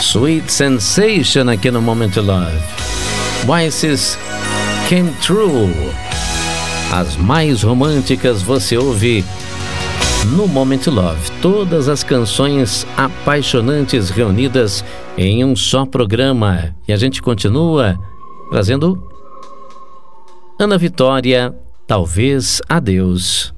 Sweet Sensation aqui no Moment Love. Voices Came True. As mais românticas você ouve no Moment Love. Todas as canções apaixonantes reunidas em um só programa. E a gente continua trazendo Ana Vitória, Talvez Adeus.